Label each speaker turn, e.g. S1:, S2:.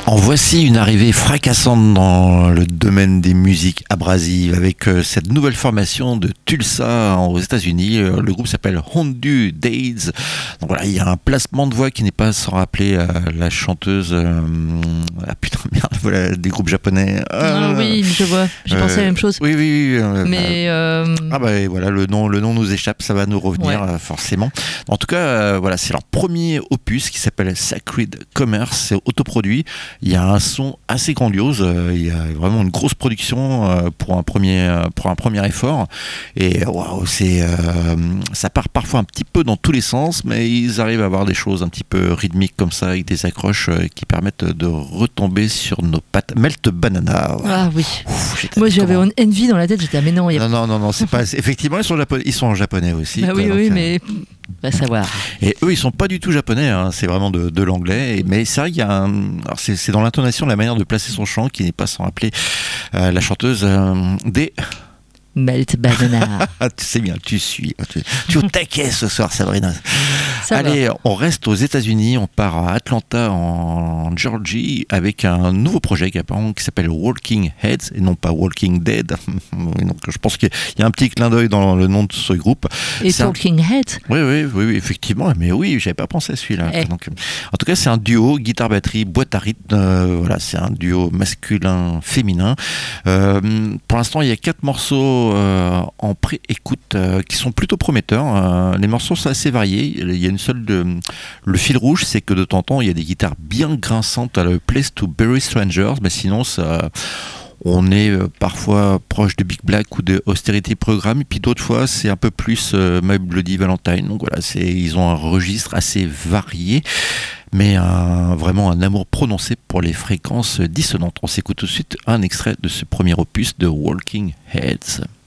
S1: En voici une arrivée fracassante dans le domaine des musiques abrasives avec cette nouvelle formation de Tulsa aux États-Unis. Le groupe s'appelle Hondu Days. Donc voilà, il y a un placement de voix qui n'est pas sans rappeler la chanteuse. Ah putain, merde, voilà, des groupes japonais.
S2: Oui, je vois, j'ai pensé à la même chose.
S1: Oui, oui, oui.
S2: Mais
S1: Ah bah voilà, le nom nous échappe, ça va nous revenir forcément. En tout cas, voilà, c'est leur premier opus qui s'appelle Sacred Commerce, c'est autoproduit. Il y a un son assez grandiose, il y a vraiment une grosse production pour un premier effort. Et waouh, ça part parfois un petit peu dans tous les sens, mais ils arrivent à avoir des choses un petit peu rythmiques comme ça, avec des accroches qui permettent de retomber sur nos pattes. Melt Banana. Voilà.
S2: Ah oui. Moi j'avais Envy dans la tête, j'étais non,
S1: c'est pas. Effectivement, ils sont en japonais aussi.
S2: Bah oui,
S1: donc,
S2: mais va savoir.
S1: Et eux, ils sont pas du tout japonais, hein, c'est vraiment de l'anglais. Mais c'est vrai qu'il y a alors c'est dans l'intonation, la manière de placer son chant qui n'est pas sans rappeler la chanteuse des
S2: Melt Banana.
S1: Tu sais bien, tu suis. Tu es au taquet ce soir, Sabrina.
S2: Ça
S1: Allez,
S2: va.
S1: on reste aux États-Unis, on part à Atlanta, en Georgie, avec un nouveau projet qui s'appelle Walking Heads et non pas Walking Dead. Donc, je pense qu'il y a un petit clin d'œil dans le nom de ce groupe.
S2: Et Talking Heads.
S1: Oui, effectivement. Mais oui, j'avais pas pensé à celui-là. Donc, en tout cas, c'est un duo guitare-batterie, boîte à rythme. Voilà, c'est un duo masculin-féminin. Pour l'instant, il y a 4 morceaux en pré-écoute qui sont plutôt prometteurs. Les morceaux sont assez variés. Il y a le fil rouge, c'est que de temps en temps il y a des guitares bien grinçantes à la Place to Bury Strangers, mais sinon on est parfois proche de Big Black ou de Austerity Program, et puis d'autres fois c'est un peu plus My Bloody Valentine. Donc voilà, ils ont un registre assez varié, mais vraiment un amour prononcé pour les fréquences dissonantes. On s'écoute tout de suite un extrait de ce premier opus de Walking Heads.